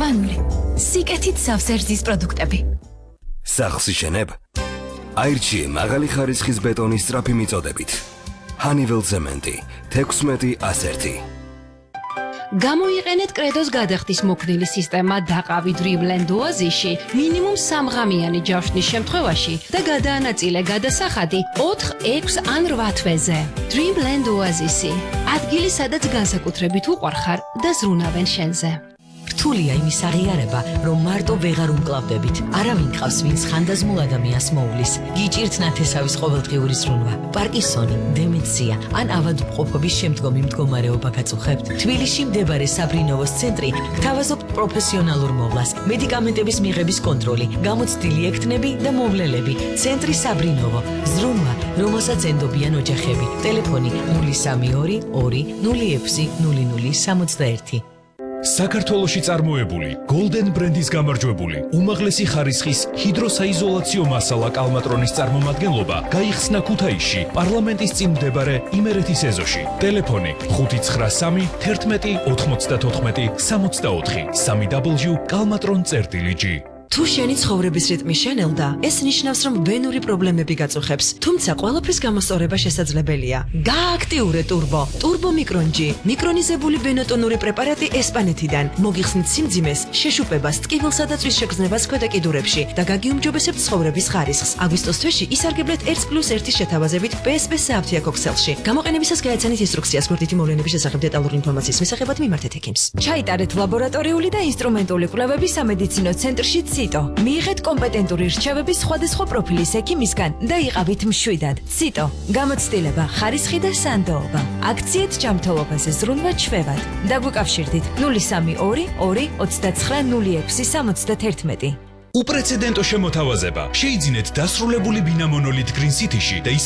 მწვანული, სიკეთით სავსე პროდუქტები. სახლს იშენებ? აირჩიე მაღალი ხარისხის ბეტონის სწრაფი მიწოდებით. Honeywell Cement 16-101. გამოიყენეთ კრედოს გადახდის მოქნილი სისტემა დაყავით Dreamland Oasis-ში მინიმუმ 3 ღამიანი ჯავშნის შემთხვევაში და გადაანაწილე გადასახადი 4, 6 ან 8 თვეზე. Dreamland Oasis-ი ადგილი, სადაც განსაკუთრებით უყვარხარ და ზრუნავენ შენზე. რთულია იმის აღიარება, რომ მარტო ვეღარ უმკლავდებით. არავინ ყავს, ვინც ხანდაზმულ ადამიანს მოულის. გიჭირთ ნათესავის ყოველდღიური ზრუნვა, პარკინსონი, დემენცია ან ავადმყოფობის შემდგომი მდგომარეობა გაწუხებთ. თბილისში მდებარე საბრინოვოს ცენტრი გთავაზობთ პროფესიონალურ მოვლას, მედიკამენტების მიღების კონტროლი, გამოცდილი ექთნები და მოვლელები. ცენტრი საბრინოვო, ზრუნვა, რომელსაც ენდობიან ოჯახები. ტელეფონი 032 2 06 0061. საქართველოში წარმოებული Golden ბრენდის გამარჯვებული უმაღლესი ხარისხის ჰიდროსაიზოლაციო მასალა კალმატრონის წარმომადგენლობა გაიხსნა ქუთაისში პარლამენტის წინ მდებარე იმერეთის ეზოში. ტელეფონი 593 11 94 64 www.kalmatron.gr. თუ შენი ცხოვრების რიტმი შენელდა, ეს ნიშნავს, რომ ვენური პრობლემები გაწუხებს. თუმცა ყველაფრის გამოსწორება შესაძლებელია. გააქტიურე ტურბო. ტურბო მიკრონჯი. მიკრონიზებული ბენოტონური პრეპარატი ესპანეთიდან. მოგიხსნით სიმძიმეს, შეშუპებას, ტკივილსა და წვის შეგრძნებას ქვედა კიდურებში და გაგიუმჯობესებთ ცხოვრების ხარისხს. აგვისტოს თვეში ისარგებლეთ 1+1 შეთავაზებით PSP სააფთიაქო ქსელში. გამოყენებისას გაეცანით ინსტრუქციას გვერდითი მოვლენების შესახებ დეტალური ინფორმაციის მისაღებად მიმართეთ ექიმს. ჩაიტარეთ ლაბორატორიული და ინსტრუმენტული კვლევები სამედიცინო ცენტრში მიიღეთ კომპეტენტური რჩევები სხვადასხვა პროფილის ექიმისგან და იყავით მშვიდად. ციტო, გამოცდილება, ხარისხი და სანდოობა. აქციეთ ჯანმრთელობაზე ზრუნვა ჩვევად. დაგვიკავშირდით 032 2 29 06 71. უპრეცედენტო შემოთავაზება. შეიძინეთ დასრულებული ბინა მონოლით Green City-ში და